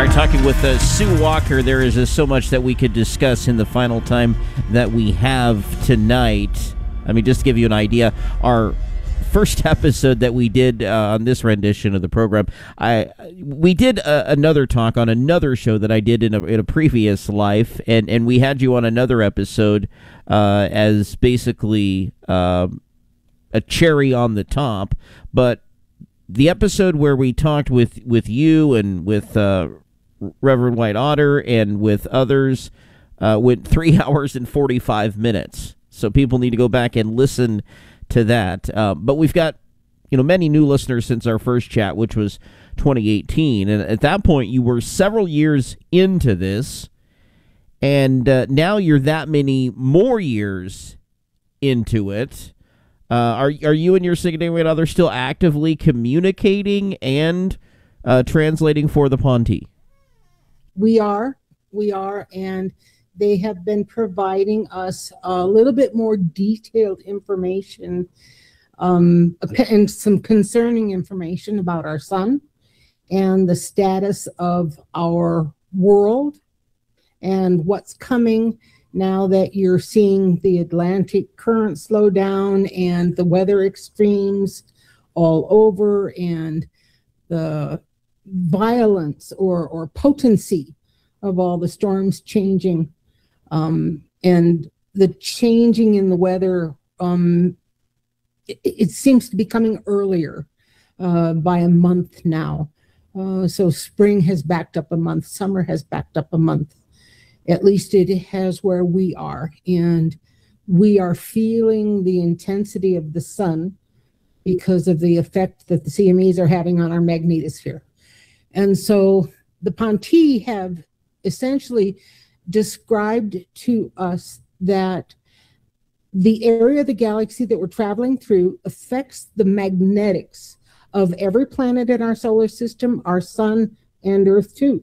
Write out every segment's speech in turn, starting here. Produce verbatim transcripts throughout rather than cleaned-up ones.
right, talking with uh, Sue Walker. There is uh, so much that we could discuss in the final time that we have tonight. I mean, just to give you an idea, our first episode that we did uh, on this rendition of the program, I we did uh, another talk on another show that I did in a, in a previous life, and, and we had you on another episode uh, as basically uh, a cherry on the top, but the episode where we talked with, with you and with uh, Reverend White Otter and with others uh, went three hours and forty-five minutes. So people need to go back and listen to that. Uh, but we've got, you know, many new listeners since our first chat, which was twenty eighteen. And at that point, you were several years into this. And uh, now you're that many more years into it. Uh, are are you and your significant other still actively communicating and uh, translating for the Ponti? We are, we are, and they have been providing us a little bit more detailed information um, and some concerning information about our son and the status of our world and what's coming. Now that you're seeing the Atlantic current slow down and the weather extremes all over and the violence or, or potency of all the storms changing um, and the changing in the weather, um, it, it seems to be coming earlier uh, by a month now. Uh, so spring has backed up a month, summer has backed up a month. At least it has where we are, and we are feeling the intensity of the sun because of the effect that the C M Es are having on our magnetosphere. And so the Ponti have essentially described to us that the area of the galaxy that we're traveling through affects the magnetics of every planet in our solar system, our sun, and Earth too.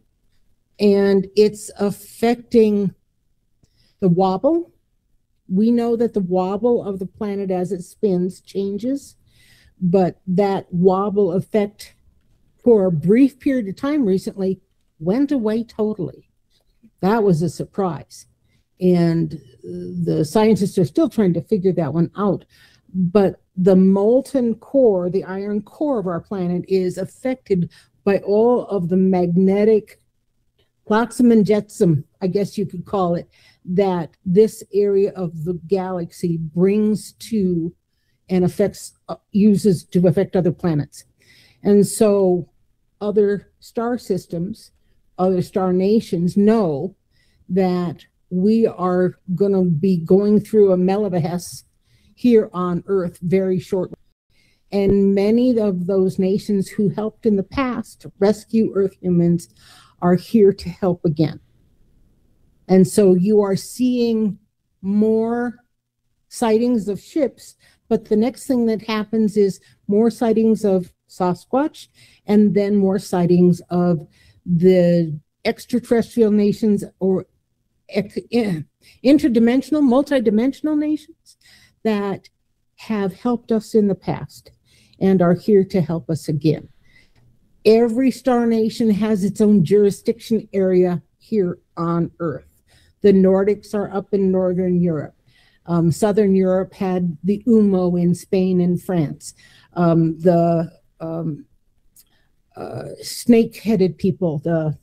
And it's affecting the wobble. We know that the wobble of the planet as it spins changes, but that wobble effect for a brief period of time recently went away totally. That was a surprise. And the scientists are still trying to figure that one out. But the molten core, the iron core of our planet, is affected by all of the magnetic flotsam and jetsam, I guess you could call it, that this area of the galaxy brings to and affects, uh, uses to affect other planets. And so other star systems, other star nations know that we are going to be going through a Melevehess here on Earth very shortly. And many of those nations who helped in the past rescue Earth humans are here to help again. And so you are seeing more sightings of ships, but the next thing that happens is more sightings of Sasquatch and then more sightings of the extraterrestrial nations or interdimensional, multidimensional nations that have helped us in the past and are here to help us again. Every star nation has its own jurisdiction area here on Earth. The Nordics are up in Northern Europe. Um, Southern Europe had the U M O in Spain and France. Um, the um, uh, snake-headed people the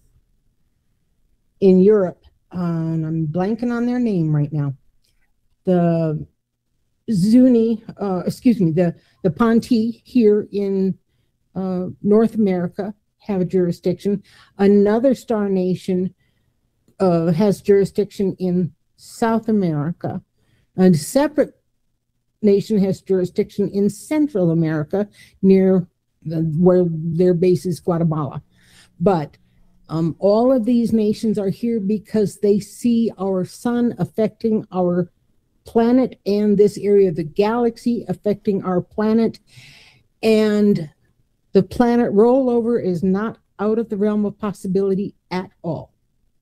in Europe, uh, and I'm blanking on their name right now. The Zuni, uh, excuse me, the, the Ponti here in Uh, North America have a jurisdiction. Another star nation uh, has jurisdiction in South America. A separate nation has jurisdiction in Central America near the, where their base is Guatemala. But um, all of these nations are here because they see our sun affecting our planet and this area of the galaxy affecting our planet. And the planet rollover is not out of the realm of possibility at all.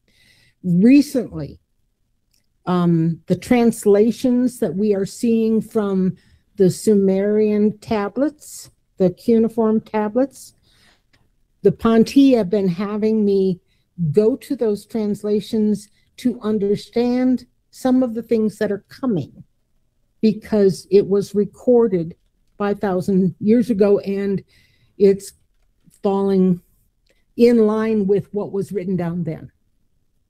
Recently, um, the translations that we are seeing from the Sumerian tablets, the cuneiform tablets, the Ponti have been having me go to those translations to understand some of the things that are coming, because it was recorded five thousand years ago and it's falling in line with what was written down then.